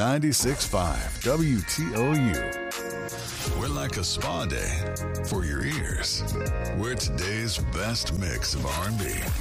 96.5 WTOU. We're like a spa day for your ears. We're today's best mix of R&B,